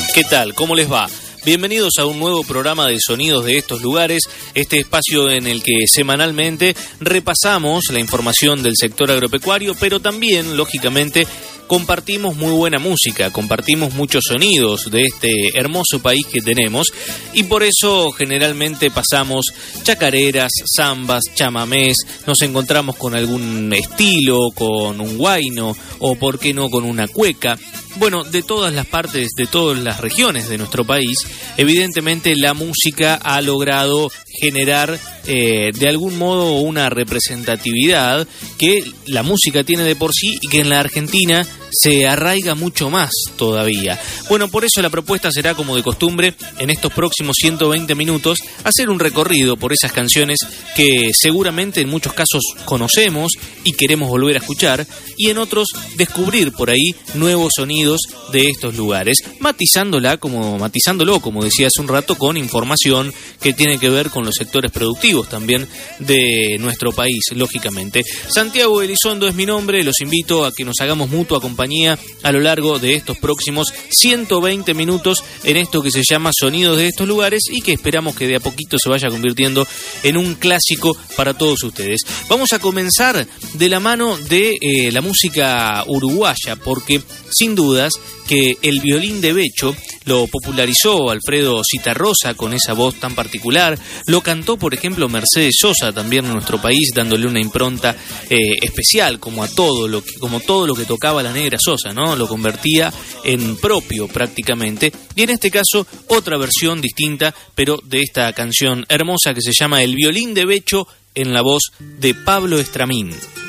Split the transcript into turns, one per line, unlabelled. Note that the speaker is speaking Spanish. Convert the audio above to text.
¿Qué tal? ¿Cómo les va? Bienvenidos a un nuevo programa de Sonidos de estos lugares, este espacio en el que semanalmente repasamos la información del sector agropecuario, pero también, lógicamente, compartimos muy buena música, compartimos muchos sonidos de este hermoso país que tenemos y por eso generalmente pasamos chacareras, zambas, chamamés, nos encontramos con algún estilo, con un huayno o por qué no con una cueca. Bueno, de todas las partes, de todas las regiones de nuestro país, evidentemente la música ha logrado generar de algún modo una representatividad que la música tiene de por sí y que en la Argentina se arraiga mucho más todavía. Bueno, por eso la propuesta será, como de costumbre, en estos próximos 120 minutos, hacer un recorrido por esas canciones que seguramente en muchos casos conocemos y queremos volver a escuchar, y en otros descubrir por ahí nuevos sonidos de estos lugares, matizándolo, como decía hace un rato, con información que tiene que ver con los sectores productivos también de nuestro país, lógicamente. Santiago Elizondo es mi nombre, los invito a que nos hagamos mutua compañía a lo largo de estos próximos 120 minutos en esto que se llama Sonidos de estos lugares y que esperamos que de a poquito se vaya convirtiendo en un clásico para todos ustedes. Vamos a comenzar de la mano de la música uruguaya, porque sin dudas que el violín de Becho lo popularizó Alfredo Zitarrosa con esa voz tan particular, lo cantó por ejemplo Mercedes Sosa también en nuestro país, dándole una impronta especial como todo lo que tocaba la Negra Sosa, ¿no? Lo convertía en propio prácticamente, y en este caso otra versión distinta pero de esta canción hermosa que se llama El violín de Becho en la voz de Pablo Estramín.